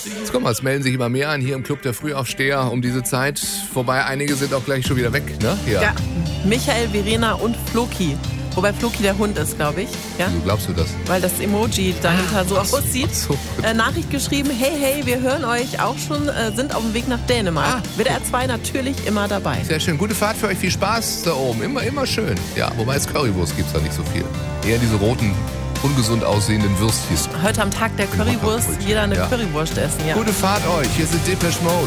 Jetzt komm mal, es melden sich immer mehr an hier im Club der Frühaufsteher um diese Zeit. Wobei einige sind auch gleich schon wieder weg, ne? Ja, Michael, Verena und Floki. Wobei Floki der Hund ist, glaube ich. Ja? Wieso glaubst du das? Weil das Emoji dahinter so aussieht. So. Nachricht geschrieben, hey, wir hören euch auch schon, sind auf dem Weg nach Dänemark. WDR 2 natürlich immer dabei. Sehr schön. Gute Fahrt für euch, viel Spaß da oben. Immer schön. Ja, wobei es Currywurst gibt es da nicht so viel. Eher diese roten, ungesund aussehenden Würstchen. Heute am Tag der Currywurst, jeder eine Currywurst essen. Ja. Gute Fahrt euch. Hier sind Depeche Mode.